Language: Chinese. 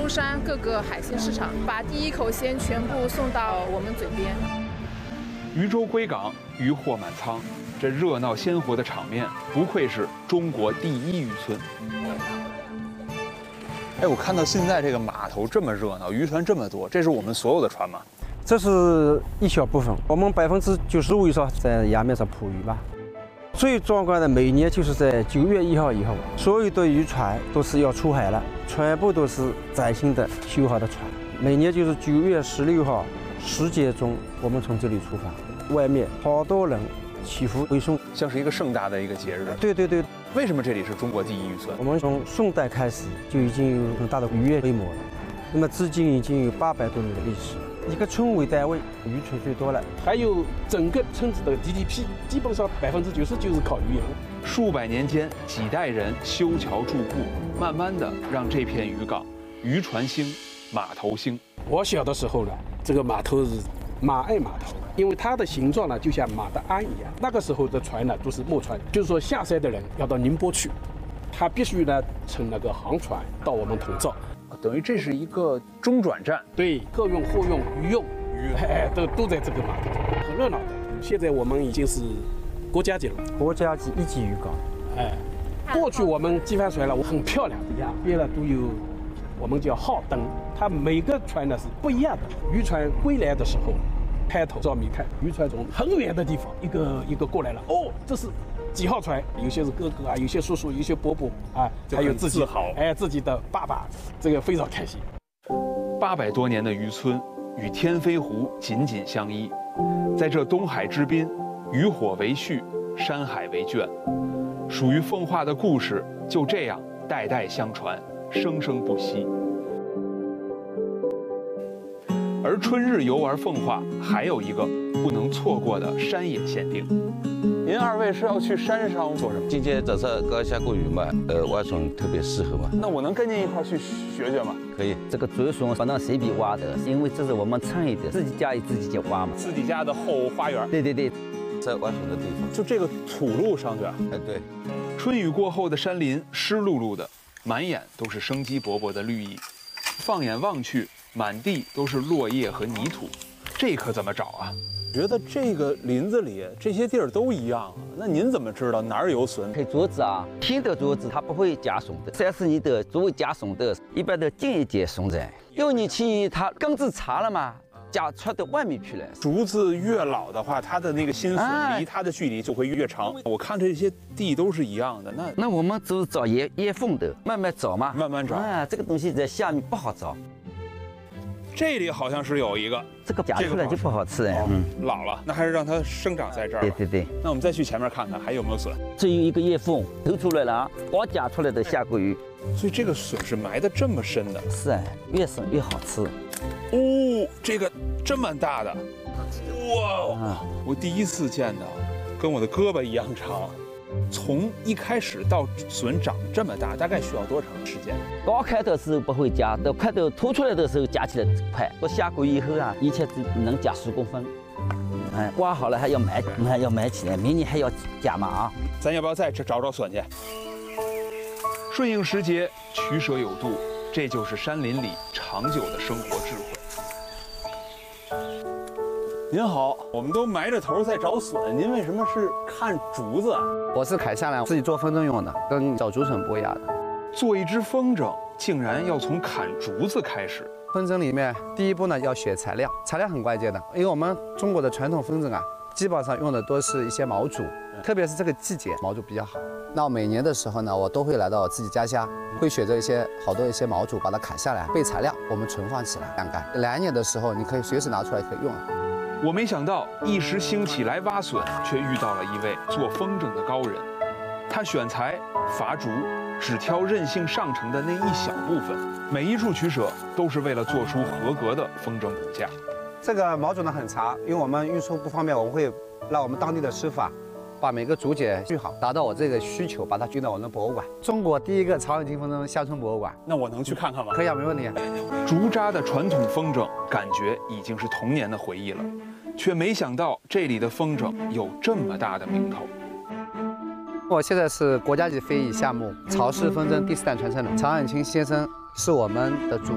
舟山各个海鲜市场，把第一口鲜全部送到我们嘴边。 渔舟归港，渔货满仓，这热闹鲜活的场面，不愧是中国第一渔村。哎，我看到现在这个码头这么热闹，渔船这么多，这是我们所有的船吗？ 这是一小部分，我们95%以上在崖面上捕鱼吧。最壮观的每年就是在9月1号以后，所有的渔船都是要出海了，全部都是崭新的修好的船。每年就是9月16号10点钟，我们从这里出发，外面好多人祈福回送， 像是一个盛大的一个节日。 对对对， 为什么这里是中国第一渔村？ 我们从宋代开始就已经有很大的渔业规模了，那么至今已经有800多年的历史。一个村为单位，渔村最多了， 还有整个村子的 GDP， 基本上90%就是靠渔业。 数百年间，几代人修桥筑路，慢慢的让这片渔港渔船兴，码头兴。 我小的时候呢，这个码头是马爱码头，因为它的形状呢就像马的鞍一样。那个时候的船呢都是木船，就是说下山的人要到宁波去，他必须呢乘那个航船到我们统造。 等于这是一个中转站， 对，客运、货运、渔用，都在这个码头，很热闹的。现在我们已经是国家级了， 国家级1级渔港。 过去我们机帆船了，很漂亮的呀，边了都有，我们叫号灯，它每个船呢是不一样的。渔船归来的时候，抬头照明看，渔船从很远的地方一个一个过来了，哦，这是几号船？有些是哥哥啊，有些叔叔，有些伯伯啊，还有自己自豪， 自己的爸爸，这个非常开心。 800多年的渔村与天飞湖紧紧相依，在这东海之滨，渔火为序，山海为卷，属于奉化的故事就这样代代相传，生生不息。而春日游玩奉化还有一个不能错过的山野限定。您2位是要去山上做什么？ 今天早上刚下过雨嘛，蛙船特别适合嘛。 那我能跟您一块去学学吗？ 可以。 这个竹笋不能随便挖的，因为这是我们村里的，自己家里自己就挖嘛。 自己家的后花园。 对对对， 在蛙船的地方， 就这个土路上去。 对。 春雨过后的山林湿漉漉的，满眼都是生机勃勃的绿意。放眼望去，满地都是落叶和泥土，这可怎么找啊？觉得这个林子里这些地儿都一样啊，那您怎么知道哪儿有笋？ 配竹子啊，新的竹子它不会加笋的，30年的作为加笋的，一般都近一截笋在。6年期它根子长了嘛，加出到外面去了。 竹子越老的话，它的那个新笋离它的距离就会越长。我看这些地都是一样的， 那我们就是找叶缝的，慢慢找嘛， 慢慢找。 这个东西在下面不好找。 这里好像是有一个， 这个夹出来就不好吃老了，那还是让它生长在这儿。 对对对。 那我们再去前面看看还有没有笋。 这有一个叶缝头出来了啊，刚夹出来的下过鱼。 所以这个笋是埋得这么深的。 是越深越好吃。 哦，这个这么大的，哇！我第一次见到，跟我的胳膊一样长。从一开始到笋长这么大，大概需要多长时间？ 刚开的时候不会夹，到快到凸出来的时候夹起来快。我下过以后啊，一切只能夹10公分。刮好了还要埋起来，明年还要夹嘛啊！ 咱要不要再找找笋去？顺应时节，取舍有度，这就是山林里长久的生活智慧。您好，我们都埋着头在找笋，您为什么是看竹子啊？ 我是砍下来自己做风筝用的，跟找竹笋不一样的。 做一只风筝，竟然要从砍竹子开始。 风筝里面第一步呢要选材料，材料很关键的，因为我们中国的传统风筝啊，基本上用的都是一些毛竹，特别是这个季节毛竹比较好。那每年的时候呢，我都会来到我自己家乡，会选择好多毛竹，把它砍下来备材料，我们存放起来晾干。2年的时候，你可以随时拿出来可以用。 我没想到一时兴起来挖笋，却遇到了一位做风筝的高人。他选材伐竹，只挑韧性上乘的那一小部分，每一处取舍都是为了做出合格的风筝骨架。 这个毛竹呢很长，因为我们运输不方便，我们会让我们当地的师傅把每个竹节锯好，达到我这个需求，把它运到我们的博物馆。中国第一个超远径风筝乡村博物馆。 那我能去看看吗？ 可以啊，没问题。 竹扎的传统风筝，感觉已经是童年的回忆了，却没想到这里的风筝有这么大的名头。 我现在是国家级非遗项目曹氏风筝第4代传承人，常远清先生是我们的主